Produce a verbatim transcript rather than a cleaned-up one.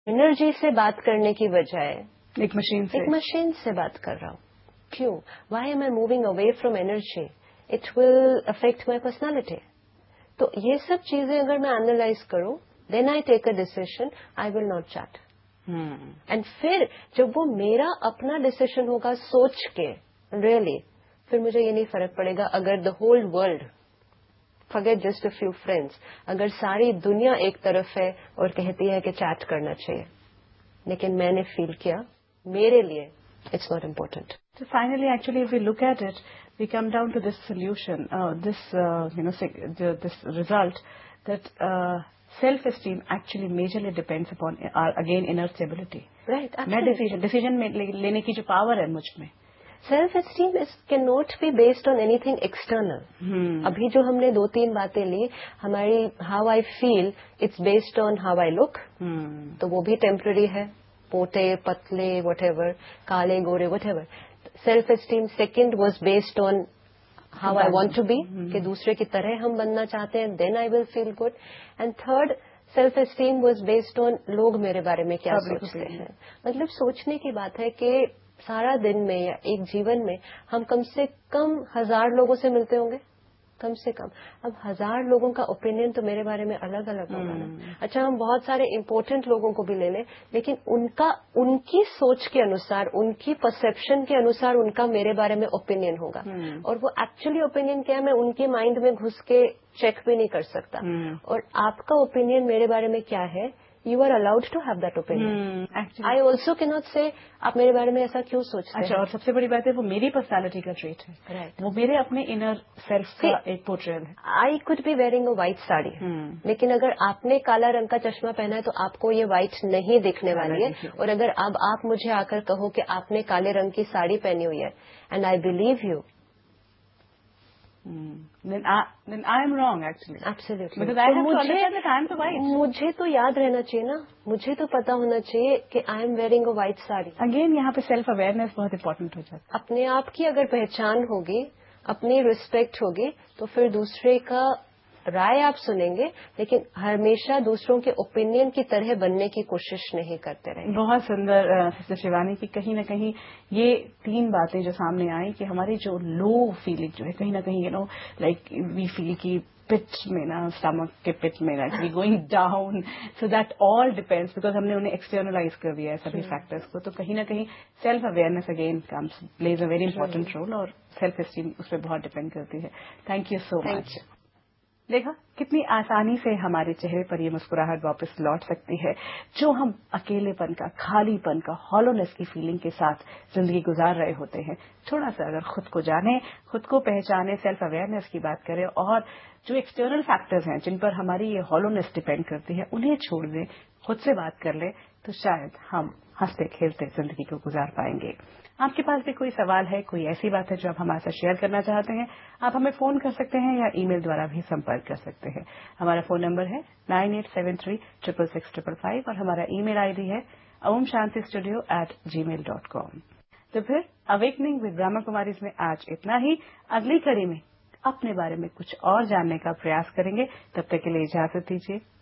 Energy से बात करने की बजाय एक मशीन से एक मशीन से बात कर रहा हूँ। क्यों? Y M I moving away from energy? It will affect my personality. तो ये सब चीजें अगर मैं एनालाइज करूं, then I take a decision, I will not chat. And फिर जब वो मेरा अपना डिसीजन होगा सोच के, रियली really, फिर मुझे ये नहीं फर्क पड़ेगा अगर the whole world, forget just a few friends, अगर सारी दुनिया एक तरफ है और कहती है कि चैट करना चाहिए, लेकिन मैंने फील किया मेरे लिए it's not important. So finally, actually, if we look at it, we come down to this solution, uh, this uh, you know, the, this result that uh, self-esteem actually majorly depends upon our again inner stability. Right. मैं decision decision में लेने की जो power है मुझ में। Self esteem is can not be based on anything external. अभी जो हमने दो तीन बातें ली, हमारी how I feel it's based on how I look, तो वो भी टेम्पररी है, पोटे पतले वट काले गोरे what ever. Self esteem second was based on how I want to be, कि दूसरे की तरह हम बनना चाहते हैं, then I will feel good. And third self esteem was based on लोग मेरे बारे में क्या सोचते हैं। मतलब सोचने की बात है कि सारा दिन में या एक जीवन में हम कम से कम हजार लोगों से मिलते होंगे, कम से कम। अब हजार लोगों का ओपिनियन तो मेरे बारे में अलग अलग होगा ना। अच्छा, हम बहुत सारे इंपॉर्टेंट लोगों को भी ले लें, लेकिन उनका उनकी सोच के अनुसार, उनकी परसेप्शन के अनुसार उनका मेरे बारे में ओपिनियन होगा, और वो एक्चुअली ओपिनियन क्या है मैं उनके माइंड में घुस के चेक भी नहीं कर सकता। और आपका ओपिनियन मेरे बारे में क्या है, you are allowed to have that opinion. I also can not से आप मेरे बारे में ऐसा क्यों सोचते हैं। अच्छा, और सबसे बड़ी बात है वो मेरी पर्सनालिटी का ट्रेट है। राइट, वो मेरे अपने इनर सेल्फ का एक पोर्ट्रेल है। I could be wearing a white sari, लेकिन अगर आपने काला रंग का चश्मा पहना है तो आपको ये व्हाइट नहीं दिखने वाली है। और अगर अब आप मुझे आकर कहो कि आपने काले रंग की साड़ी पहनी हुई है, and I believe you, Hmm. Then I then I am wrong actually. Absolutely. Because I तो have मुझे, to understand that I am the white. मुझे तो याद रहना चाहिए ना, मुझे तो पता होना चाहिए कि I am wearing a white sari. Again यहाँ पे सेल्फ अवेयरनेस बहुत इंपॉर्टेंट हो जाता है। अपने आप की अगर पहचान होगी, अपनी रिस्पेक्ट होगी, तो फिर दूसरे का राय आप सुनेंगे, लेकिन हमेशा दूसरों के ओपिनियन की तरह बनने की कोशिश नहीं करते रहेंगे। बहुत सुंदर सिस्टर शिवानी की कहीं ना कहीं ये तीन बातें जो सामने आई कि हमारी जो लो फीलिंग जो है कहीं ना कहीं you know like we feel की पिट में ना, स्टमक के पिट में actually going down, so that all depends because हमने उन्हें एक्सटर्नलाइज कर दिया है सभी फैक्टर्स को। तो कहीं ना कहीं self awareness again comes plays a very important role, और सेल्फ एस्टीम उस पर बहुत डिपेंड करती है। Thank you so much. देखा कितनी आसानी से हमारे चेहरे पर ये मुस्कुराहट वापस लौट सकती है जो हम अकेलेपन का, खालीपन का, हॉलोनेस की फीलिंग के साथ जिंदगी गुजार रहे होते हैं। थोड़ा सा अगर खुद को जाने, खुद को पहचाने, सेल्फ अवेयरनेस की बात करें, और जो एक्सटर्नल फैक्टर्स हैं जिन पर हमारी ये हॉलोनेस डिपेंड करती है उन्हें छोड़ दें, खुद से बात कर ले, तो शायद हम हंसते खेलते जिंदगी को गुजार पाएंगे। आपके पास भी कोई सवाल है, कोई ऐसी बात है जो आप हमारे साथ शेयर करना चाहते हैं, आप हमें फोन कर सकते हैं या ईमेल द्वारा भी संपर्क कर सकते हैं। हमारा फोन नंबर है nine eight seven three triple six triple five और हमारा ईमेल आईडी है ओम शांति स्टूडियो एट जी मेल डॉट कॉम। तो फिर अवेकनिंग विद ब्रह्मा कुमारी में आज इतना ही। अगली कड़ी में अपने बारे में कुछ और जानने का प्रयास करेंगे। तब तक के लिए इजाजत दीजिए।